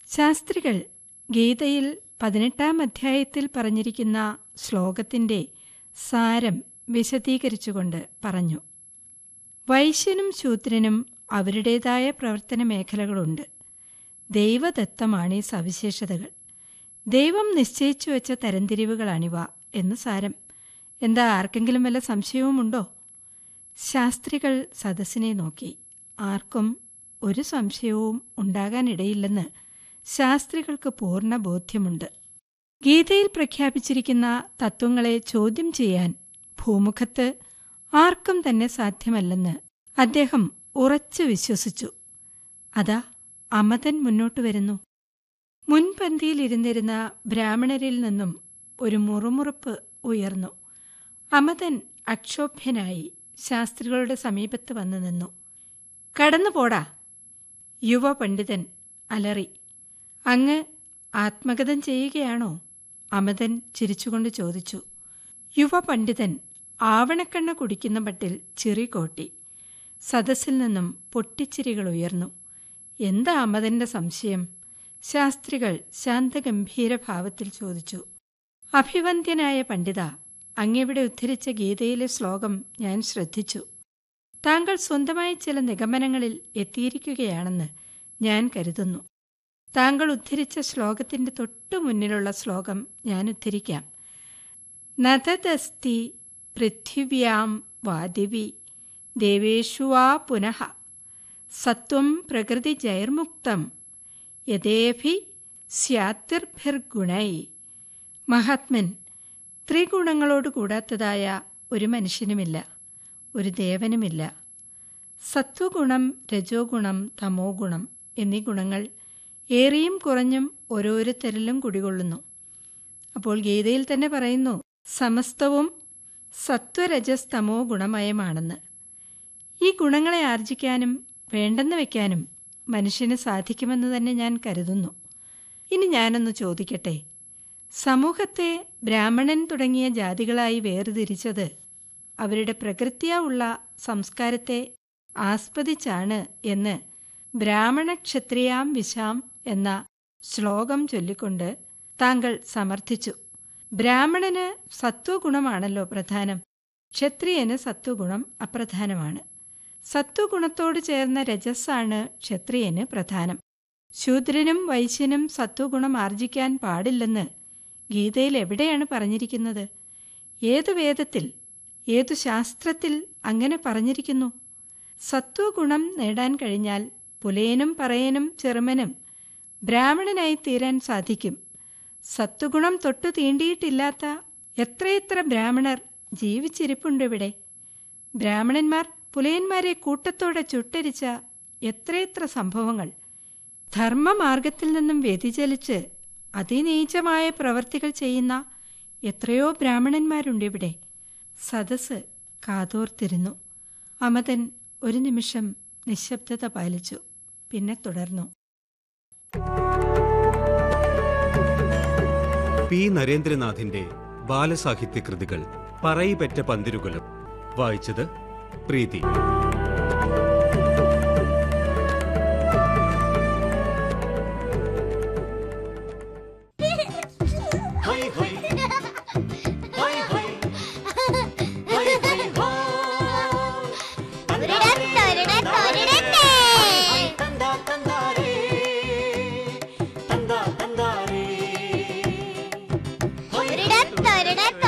ശാസ്ത്രികൾ ഗീതയിൽ 18-ാം അധ്യായത്തിൽ പറഞ്ഞിരിക്കുന്ന ശ്ലോകത്തിൻ്റെ സാരം വിശദീകരിച്ചുകൊണ്ട് പറഞ്ഞു. വൈശ്യനും ശൂദ്രനും അവരുടേതായ പ്രവർത്തന മേഖലകളുണ്ട്. ദൈവദത്തമാണ് ഈ സവിശേഷതകൾ. ദൈവം നിശ്ചയിച്ചു വെച്ച തരംതിരിവുകളാണിവ എന്ന് സാരം. എന്താ, ആർക്കെങ്കിലും വല്ല സംശയവുമുണ്ടോ? ശാസ്ത്രികൾ സദസ്സിനെ നോക്കി. ആർക്കും ഒരു സംശയവും ഉണ്ടാകാനിടയില്ലെന്ന് ശാസ്ത്രികൾക്ക് പൂർണ്ണ ബോധ്യമുണ്ട്. ഗീതയിൽ പ്രഖ്യാപിച്ചിരിക്കുന്ന തത്വങ്ങളെ ചോദ്യം ചെയ്യാൻ ഭൂമുഖത്ത് ആർക്കും തന്നെ സാധ്യമല്ലെന്ന് അദ്ദേഹം ഉറച്ചു വിശ്വസിച്ചു. അതാ അമതൻ മുന്നോട്ടു വരുന്നു. മുൻപന്തിയിലിരുന്നിരുന്ന ബ്രാഹ്മണരിൽ നിന്നും ഒരു മുറുമുറുപ്പ് ഉയർന്നു. അമതൻ അക്ഷോഭ്യനായി ശാസ്ത്രികളുടെ സമീപത്ത് വന്നു നിന്നു. കടന്നു പോടാ, യുവ പണ്ഡിതൻ അലറി. അങ്ങ് ആത്മഗതം ചെയ്യുകയാണോ? അമതൻ ചിരിച്ചുകൊണ്ട് ചോദിച്ചു. യുവ പണ്ഡിതൻ ആവണക്കണ്ണ കുടിക്കുന്ന മട്ടിൽ ചിറി കോട്ടി. സദസ്സിൽ നിന്നും പൊട്ടിച്ചിരികൾ ഉയർന്നു. എന്താ അമതന്റെ സംശയം? ശാസ്ത്രികൾ ശാന്തഗംഭീര ഭാവത്തിൽ ചോദിച്ചു. അഭിവന്ദ്യനായ പണ്ഡിത, അങ്ങവിടെ ഉദ്ധരിച്ച ഗീതയിലെ ശ്ലോകം ഞാൻ ശ്രദ്ധിച്ചു. താങ്കൾ സ്വന്തമായി ചില നിഗമനങ്ങളിൽ എത്തിയിരിക്കുകയാണെന്ന് ഞാൻ കരുതുന്നു. താങ്കൾ ഉദ്ധരിച്ച ശ്ലോകത്തിന്റെ തൊട്ടു മുന്നിലുള്ള ശ്ലോകം ഞാൻ ഉദ്ധരിക്കാം. നതദസ്തി പൃഥിവ്യാം വാദിവി ദേവേഷു വാ പുനഃ സത്വം പ്രകൃതി ജൈർമുക്തം യഥേഭി സ്യാത്തിർഭിർഗുണൈ. മഹാത്മൻ, ത്രിഗുണങ്ങളോട് കൂടാത്തതായ ഒരു മനുഷ്യനുമില്ല, ഒരു ദേവനുമില്ല. സത്വഗുണം, രജോ ഗുണം, തമോ ഗുണം എന്നീ ഗുണങ്ങൾ ഏറിയും കുറഞ്ഞും ഓരോരുത്തരിലും കുടികൊള്ളുന്നു. അപ്പോൾ ഗീതയിൽ തന്നെ പറയുന്നു, സമസ്തവും സത്വരജസ്തമോ ഗുണമയമാണെന്ന്. ഈ ഗുണങ്ങളെ ആർജിക്കാനും വേണ്ടെന്ന് വയ്ക്കാനും മനുഷ്യന് സാധിക്കുമെന്ന് തന്നെ ഞാൻ കരുതുന്നു. ഇനി ഞാനൊന്ന് ചോദിക്കട്ടെ, സമൂഹത്തെ ബ്രാഹ്മണൻ തുടങ്ങിയ ജാതികളായി വേർതിരിച്ചത് അവരുടെ പ്രകൃത്യാ ഉള്ള സംസ്കാരത്തെ ആസ്പദിച്ചാണ് എന്ന് ബ്രാഹ്മണ ക്ഷത്രിയാം വിശാം എന്ന ശ്ലോകം ചൊല്ലിക്കൊണ്ട് താങ്കൾ സമർത്ഥിച്ചു. ബ്രാഹ്മണന് സത്വഗുണമാണല്ലോ പ്രധാനം, ക്ഷത്രിയന് സത്വഗുണം അപ്രധാനമാണ്. സത്വഗുണത്തോട് ചേർന്ന രജസ്സാണ് ക്ഷത്രിയന് പ്രധാനം. ശൂദ്രനും വൈശ്യനും സത്വഗുണം ആർജിക്കാൻ പാടില്ലെന്ന് ഗീതയിൽ എവിടെയാണ് പറഞ്ഞിരിക്കുന്നത്? ഏതു വേദത്തിൽ, ഏതു ശാസ്ത്രത്തിൽ അങ്ങനെ പറഞ്ഞിരിക്കുന്നു? സത്വഗുണം നേടാൻ കഴിഞ്ഞാൽ പുലയനും പറയനും ചെറുമനും ബ്രാഹ്മണനായി തീരാൻ സാധിക്കും. സത്വഗുണം തൊട്ടു തീണ്ടിയിട്ടില്ലാത്ത എത്രയെത്ര ബ്രാഹ്മണർ ജീവിച്ചിരിപ്പുണ്ടിവിടെ. ബ്രാഹ്മണന്മാർ പുലയന്മാരെ കൂട്ടത്തോടെ ചുട്ടരിച്ച എത്രയെത്ര സംഭവങ്ങൾ. ധർമ്മമാർഗത്തിൽ നിന്നും വ്യതിചലിച്ച് അതിനീചമായ പ്രവർത്തികൾ ചെയ്യുന്ന എത്രയോ ബ്രാഹ്മണന്മാരുണ്ടിവിടെ. സദസ്സ് കാതോർത്തിരുന്നു. അമതൻ ഒരു നിമിഷം നിശബ്ദത പാലിച്ചു. പിന്നെ തുടർന്നു. പി നരേന്ദ്രനാഥിന്റെ ബാലസാഹിത്യ കൃതികൾ പറയിപെറ്റ പന്തിരുകുലം. വായിച്ചത് പ്രീതി. ഒരിടത്തൊരിടത്ത്